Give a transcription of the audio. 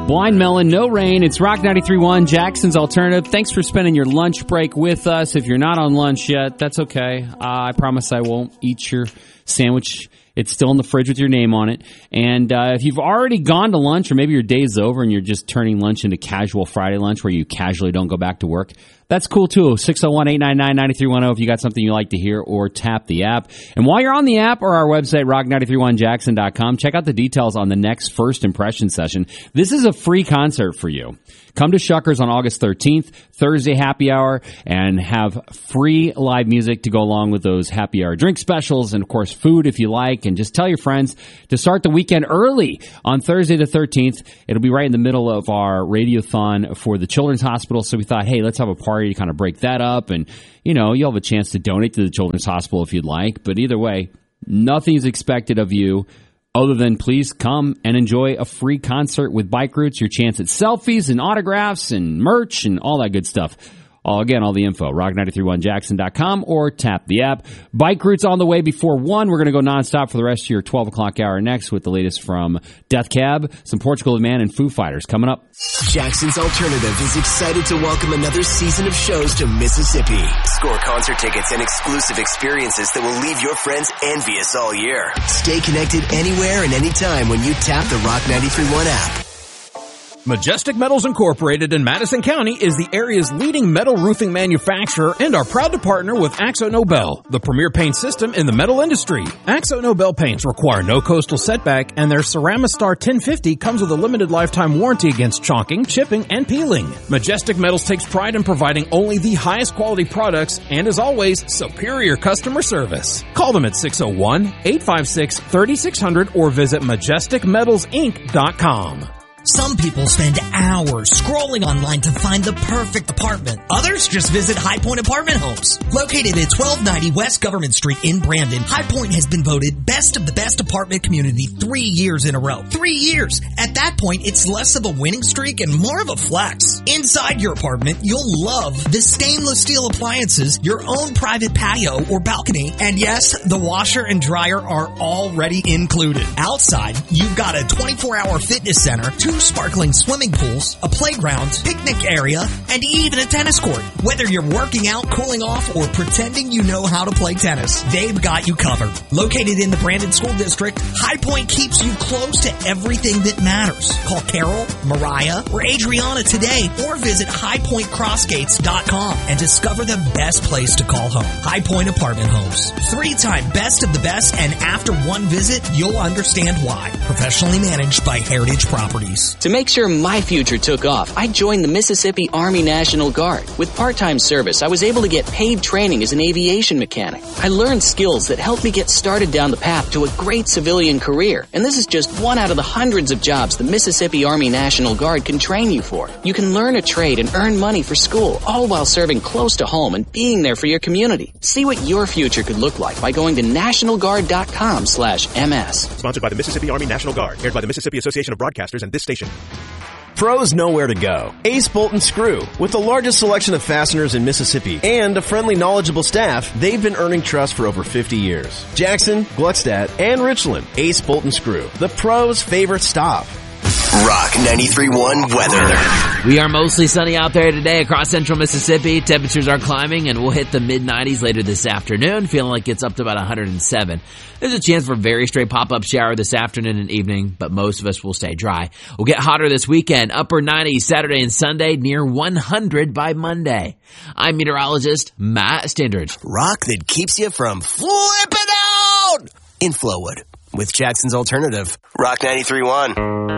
Blind Melon, No Rain. It's Rock 93.1, Jackson's Alternative. Thanks for spending your lunch break with us. If you're not on lunch yet, that's okay. I promise I won't eat your sandwich. It's still in the fridge with your name on it. And if you've already gone to lunch, or maybe your day's over and you're just turning lunch into casual Friday lunch where you casually don't go back to work, that's cool too. 601-899-9310 if you got something you like to hear, or tap the app. And while you're on the app or our website, rock931jackson.com, check out the details on the next First Impression session. This is a free concert for you. Come to Shuckers on August 13th, Thursday happy hour, and have free live music to go along with those happy hour drink specials, and of course food if you like. And just tell your friends to start the weekend early on Thursday the 13th. It'll be right in the middle of our radiothon for the Children's Hospital. So we thought, hey, let's have a party to kind of break that up. And, you know, you'll have a chance to donate to the Children's Hospital if you'd like. But either way, nothing's expected of you other than please come and enjoy a free concert with Bike Roots, your chance at selfies and autographs and merch and all that good stuff. Again, all the info, rock931jackson.com, or tap the app. Bike Roots on the way before 1. We're going to go nonstop for the rest of your 12 o'clock hour next with the latest from Death Cab, some Portugal the Man, and Foo Fighters coming up. Jackson's Alternative is excited to welcome another season of shows to Mississippi. Score concert tickets and exclusive experiences that will leave your friends envious all year. Stay connected anywhere and anytime when you tap the Rock 93.1 app. Majestic Metals Incorporated in Madison County is the area's leading metal roofing manufacturer and are proud to partner with Axo Nobel, the premier paint system in the metal industry. Axo Nobel paints require no coastal setback, and their Ceramistar 1050 comes with a limited lifetime warranty against chalking, chipping, and peeling. Majestic Metals takes pride in providing only the highest quality products and, as always, superior customer service. Call them at 601-856-3600 or visit majesticmetalsinc.com. Some people spend hours scrolling online to find the perfect apartment. Others just visit High Point Apartment Homes. Located at 1290 West Government Street in Brandon, High Point has been voted best of the best apartment community 3 years in a row. 3 years! At that point, it's less of a winning streak and more of a flex. Inside your apartment, you'll love the stainless steel appliances, your own private patio or balcony, and yes, the washer and dryer are already included. Outside, you've got a 24-hour fitness center, 2 sparkling swimming pools, a playground, picnic area, and even a tennis court. Whether you're working out, cooling off, or pretending you know how to play tennis, they've got you covered. Located in the Brandon School District, High Point keeps you close to everything that matters. Call Carol, Mariah, or Adriana today, or visit highpointcrossgates.com and discover the best place to call home. High Point Apartment Homes. 3-time best of the best, and after one visit, you'll understand why. Professionally managed by Heritage Properties. To make sure my future took off, I joined the Mississippi Army National Guard. With part-time service, I was able to get paid training as an aviation mechanic. I learned skills that helped me get started down the path to a great civilian career. And this is just one out of the hundreds of jobs the Mississippi Army National Guard can train you for. You can learn a trade and earn money for school, all while serving close to home and being there for your community. See what your future could look like by going to nationalguard.com/MS. Sponsored by the Mississippi Army National Guard. Aired by the Mississippi Association of Broadcasters and this station. Pros know where to go. Ace Bolt and Screw. With the largest selection of fasteners in Mississippi and a friendly, knowledgeable staff, they've been earning trust for over 50 years. Jackson, Gluckstadt, and Richland. Ace Bolt and Screw. The pros' favorite stop. Rock 93.1 weather. We are mostly sunny out there today across central Mississippi. Temperatures are climbing and we'll hit the mid-90s later this afternoon, feeling like it's up to about 107. There's a chance for a very stray pop-up shower this afternoon and evening, but most of us will stay dry. We'll get hotter this weekend, upper 90s Saturday and Sunday, near 100 by Monday. I'm meteorologist Matt Standard. Rock that keeps you from flipping out in Flowwood with Jackson's Alternative. Rock 93.1.